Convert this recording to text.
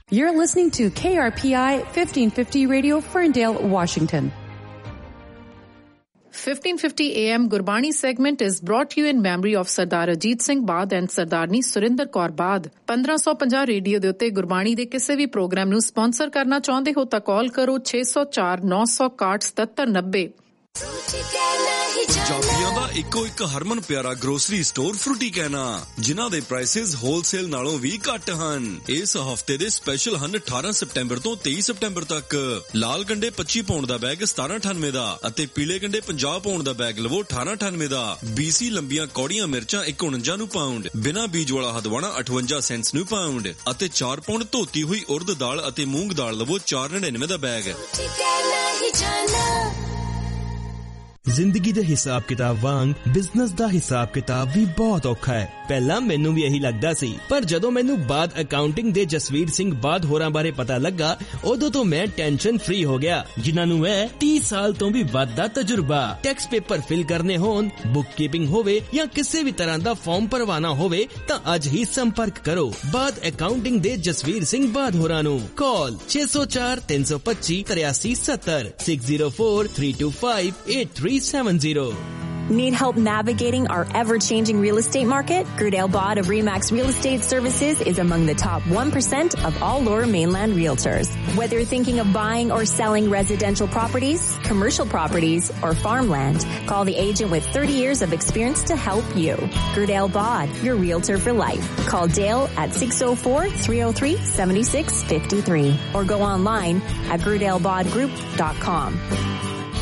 You're listening to KRPI 1550 Radio, Ferndale, Washington. 1550 AM Gurbani segment is brought to you in memory of Sardar Ajit Singh Bad and Sardarni Surinder Kaur Bad. 1550 radio ਦੇ ਉੱਤੇ ਗੁਰਬਾਣੀ ਦੇ ਕਿਸੇ ਵੀ programme ਨੂੰ sponsor ਕਰਨਾ ਚਾਹੁੰਦੇ ਹੋ ਤਾਂ ਕਾਲ ਕਰੋ 604 961 7790. ਪੰਜਾਬੀਆਂ ਦਾ ਇੱਕੋ ਇੱਕ ਹਰਮਨ ਪਿਆਰਾ ਗਰੋਸਰੀ ਸਟੋਰ ਫਰੂਟੀ ਕਹਿਣਾ, ਜਿਨ੍ਹਾਂ ਦੇ ਪ੍ਰਾਈਸਿਸ ਹੋਲਸੇਲ ਨਾਲੋਂ ਵੀ ਘੱਟ ਹਨ। ਇਸ ਹਫਤੇ ਦੇ ਸਪੈਸ਼ਲ ਹਨ 18 ਸਤੰਬਰ ਤੋਂ 23 ਸਤੰਬਰ ਤੱਕ। ਲਾਲ ਗੰਡੇ 25 ਪਾਉਂਡ ਦਾ ਬੈਗ 1798 ਦਾ ਅਤੇ ਪੀਲੇ ਗੰਡੇ 50 ਪਾਉਂਡ ਦਾ ਬੈਗ ਲਵੋ 1898 ਦਾ। BC ਲੰਬੀਆਂ ਕੌੜੀਆਂ ਮਿਰਚਾਂ 149 ਨੂੰ ਪਾਉਂਡ, ਬਿਨਾਂ ਬੀਜ ਵਾਲਾ ਹਦਵਾਣਾ 58 ਸੈਂਟਸ ਨੂੰ ਪਾਉਂਡ ਅਤੇ 4 ਪਾਉਂਡ ਧੋਤੀ ਹੋਈ ਉਰਦ ਦਾਲ ਅਤੇ ਮੂੰਗ ਦਾਲ ਲਵੋ 499 ਦਾ ਬੈਗ। ਜ਼ਿੰਦਗੀ ਦੇ ਹਿਸਾਬ ਕਿਤਾਬ ਵਾਂਗ ਬਿਜ਼ਨਸ ਦਾ ਹਿਸਾਬ ਕਿਤਾਬ ਵੀ ਬਹੁਤ ਔਖਾ ਹੈ। ਪਹਿਲਾਂ ਮੈਨੂੰ ਵੀ ਇਹੀ ਲੱਗਦਾ ਸੀ, ਪਰ ਜਦੋਂ ਮੈਨੂੰ ਬਾਦ ਅਕਾਊਂਟਿੰਗ ਦੇ ਜਸਵੀਰ ਸਿੰਘ ਬਾਦ ਹੋਰਾਂ ਬਾਰੇ ਪਤਾ ਲੱਗਾ, ਉਦੋਂ ਤੋਂ ਮੈਂ ਟੈਨਸ਼ਨ ਫ੍ਰੀ ਹੋ ਗਿਆ, ਜਿਨ੍ਹਾਂ ਨੂੰ ਹੈ 30 ਸਾਲ ਤੋਂ ਵੀ ਵੱਧ ਦਾ ਤਜਰਬਾ। ਟੈਕਸ ਪੇਪਰ ਫਿਲ ਕਰਨੇ ਹੋਣ, ਬੁੱਕ ਕੀਪਿੰਗ ਹੋਵੇ ਜਾਂ ਕਿਸੇ ਵੀ ਤਰ੍ਹਾਂ ਦਾ ਫਾਰਮ ਭਰਵਾਣਾ ਹੋਵੇ ਤਾਂ ਅੱਜ ਹੀ ਸੰਪਰਕ ਕਰੋ ਬਾਦ ਅਕਾਊਂਟਿੰਗ ਦੇ ਜਸਵੀਰ ਸਿੰਘ ਬਾਦ ਹੋਰਾਂ ਨੂੰ। ਕਾਲ 604 325 8370 604 325 8370. Need help navigating our ever-changing real estate market? Gerdale Bod of Remax Real Estate Services is among the top 1% of all Lower Mainland realtors. Whether you're thinking of buying or selling residential properties, commercial properties, or farmland, call the agent with 30 years of experience to help you. Gerdale Bod, your realtor for life. Call Dale at 604-303-7653 or go online at GerdaleBodGroup.com.